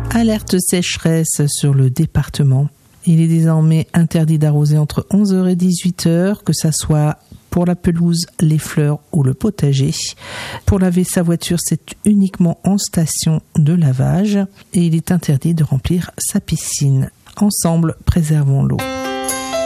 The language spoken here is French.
Alerte sécheresse sur le département. Il est désormais interdit d'arroser entre 11h et 18h, que ça soit pour la pelouse, les fleurs ou le potager. Pour laver sa voiture, c'est uniquement en station de lavage et il est interdit de remplir sa piscine. Ensemble, préservons l'eau.